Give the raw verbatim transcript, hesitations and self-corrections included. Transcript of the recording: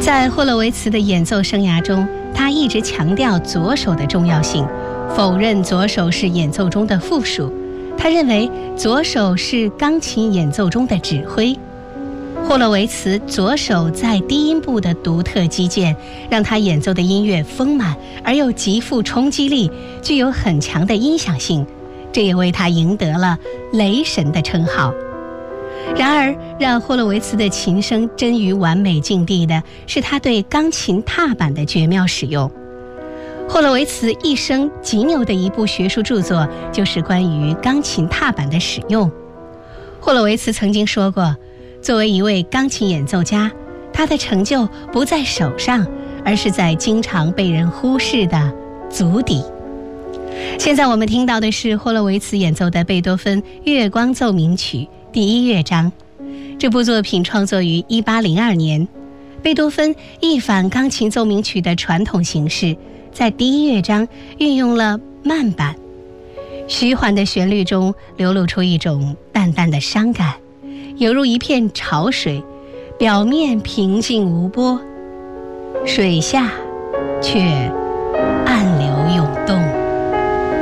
在霍洛维茨的演奏生涯中，他一直强调左手的重要性，否认左手是演奏中的附属。他认为左手是钢琴演奏中的指挥。霍洛维茨左手在低音部的独特击键，让他演奏的音乐丰满而又极富冲击力，具有很强的音响性，这也为他赢得了雷神的称号。然而，让霍洛维茨的琴声臻于完美境地的是他对钢琴踏板的绝妙使用。霍洛维茨一生极牛的一部学术著作就是关于钢琴踏板的使用。霍洛维茨曾经说过，作为一位钢琴演奏家，他的成就不在手上，而是在经常被人忽视的足底。现在我们听到的是霍洛维茨演奏的贝多芬《月光奏鸣曲》第一乐章。这部作品创作于一八零二年，贝多芬一反钢琴奏鸣曲的传统形式，在第一乐章运用了慢板，虚缓的旋律中流露出一种淡淡的伤感，犹如一片潮水，表面平静无波，水下却暗流涌动。